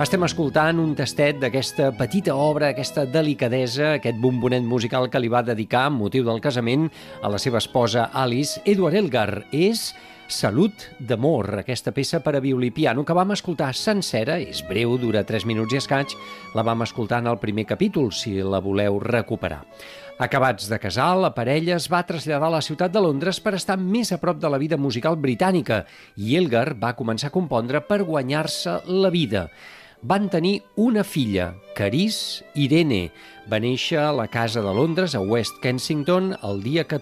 Estem escoltant un tastet d'aquesta petita obra, aquesta delicadesa, aquest bombonet musical que li va dedicar, amb motiu del casament, a la seva esposa Alice, Edward Elgar. És Salut d'amor, aquesta peça per a violí i piano que vam escoltar sencera, és breu, dura 3 minuts i escaig, la vam escoltar en el primer capítol, si la voleu recuperar. Acabats de casar, la parella es va traslladar a la ciutat de Londres per estar més a prop de la vida musical britànica i Elgar va començar a compondre per guanyar-se la vida. Van tenir una filla, Carice Irene. Va néixer a la casa de Londres, a West Kensington, el dia